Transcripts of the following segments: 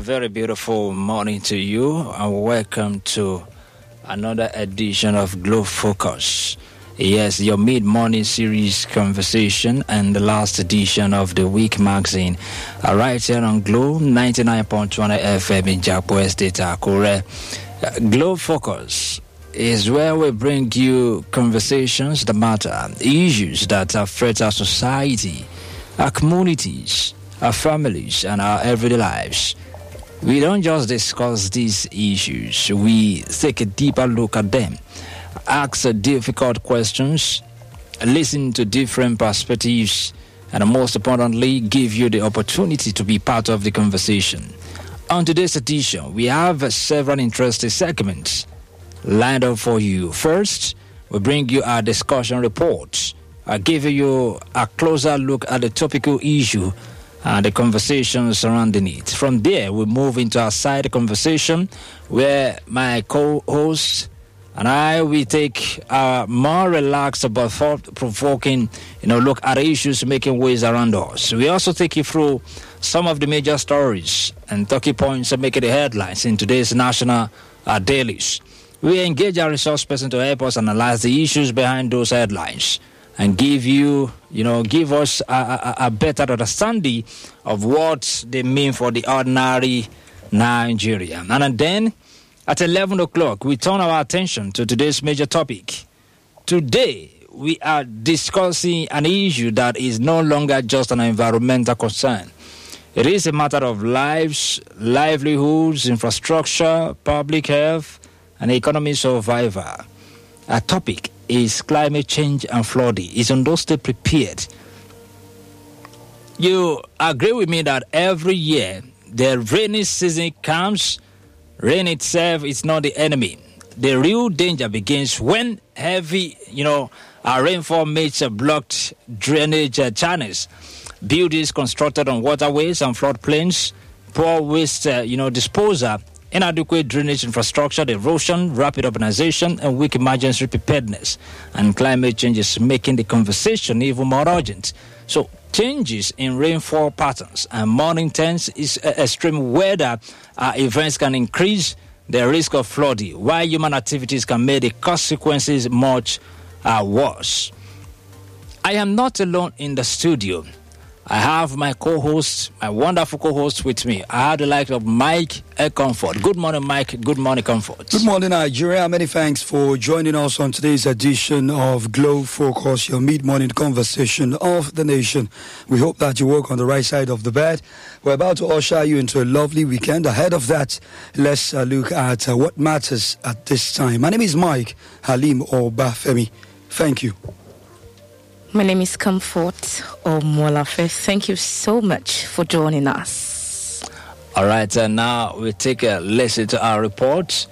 very beautiful morning to you, and welcome to another edition of Glow Focus. Yes, your mid-morning series conversation and the last edition of the week magazine. Right here on Glow 99.1 FM in Japo Estate, Akure. Glow Focus is where we bring you conversations that matter, issues that affect our society, our communities, our families, and our everyday lives. We don't just discuss these issues, we take a deeper look at them, ask difficult questions, listen to different perspectives, and most importantly, give you the opportunity to be part of the conversation. On today's edition, we have several interesting segments lined up for you. First, we bring you our discussion report. I give you a closer look at the topical issue and the conversation surrounding it. From there, we move into our side conversation where my co-host and I, we take a more relaxed but thought-provoking, look at issues making waves around us. We also take you through some of the major stories and talking points that make the headlines in today's national dailies. We engage our resource person to help us analyze the issues behind those headlines and give us a better understanding of what they mean for the ordinary Nigerian. And then at 11 o'clock, we turn our attention to today's major topic. Today, we are discussing an issue that is no longer just an environmental concern. It is a matter of lives, livelihoods, infrastructure, public health, and economic survival. Our topic is climate change and flooding. Is Ondo State prepared? You agree with me that every year the rainy season comes. Rain itself is not the enemy. The real danger begins when heavy, rainfall makes blocked drainage channels, buildings constructed on waterways and floodplains, poor waste, disposal, inadequate drainage infrastructure, erosion, rapid urbanization, and weak emergency preparedness. And climate change is making the conversation even more urgent. So changes in rainfall patterns and more intense extreme weather events can increase the risk of flooding, while human activities can make the consequences much worse. I am not alone in the studio. I have my co-host, my wonderful co-host with me. I have the like of Mike Comfort. Good morning, Mike. Good morning, Comfort. Good morning, Nigeria. Many thanks for joining us on today's edition of Glow Focus, your mid-morning conversation of the nation. We hope that you woke on the right side of the bed. We're about to usher you into a lovely weekend. Ahead of that, let's look at what matters at this time. My name is Mike Halim Obafemi. Thank you. My name is Comfort Omolafe. Thank you so much for joining us. All right, now we take a listen to our report.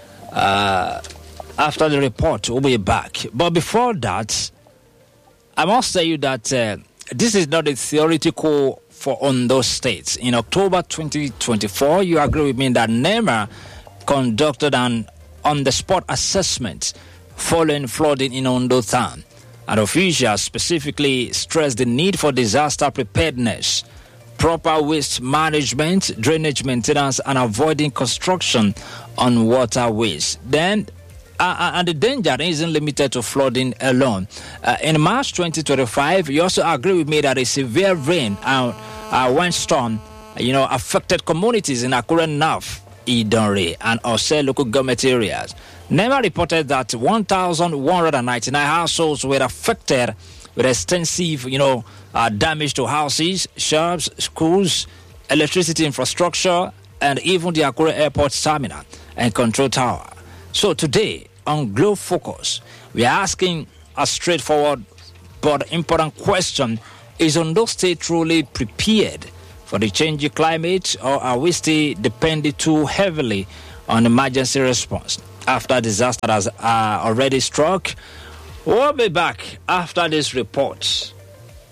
After the report, we'll be back. But before that, I must tell you that this is not a theoretical for Ondo State. In October 2024, you agree with me that NEMA conducted an on-the-spot assessment following flooding in Ondo Town. And officials specifically stressed the need for disaster preparedness, proper waste management, drainage maintenance, and avoiding construction on waterways. Then, and the danger isn't limited to flooding alone. In March 2025, you also agree with me that a severe rain and windstorm, affected communities in Akure North, Idonre, and Ose local government areas. NEMA reported that 1,199 households were affected with extensive, damage to houses, shops, schools, electricity infrastructure, and even the Akure Airport terminal and control tower. So today, on Glow Focus, we are asking a straightforward but important question. Is Ondo State truly prepared for the changing climate, or are we still depending too heavily on emergency response after disaster has already struck? We'll be back after this report.